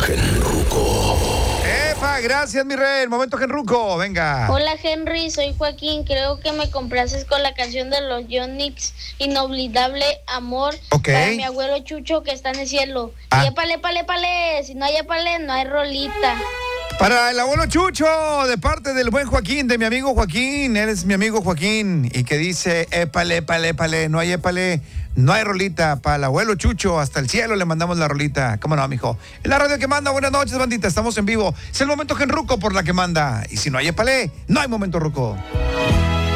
Genruco. ¡Epa! Gracias, mi rey. El momento Genruco, venga. Hola Henry, soy Joaquín. Creo que me complaces con la canción de los Yonix, Inolvidable Amor, Ok. para mi abuelo Chucho que está en el cielo. Ah. Y épale, pale, pale. Si no hay épale, no hay rolita. Para el abuelo Chucho, de parte del buen Joaquín, de mi amigo Joaquín. Él es mi amigo Joaquín. Y que dice, épale, épale, épale, no hay épale, no hay rolita. Para el abuelo Chucho, hasta el cielo le mandamos la rolita. ¿Cómo no, mijo? Es la radio que manda. Buenas noches, bandita. Estamos en vivo. Es el momento Genruco por la que manda. Y si no hay épale, no hay momento Ruco.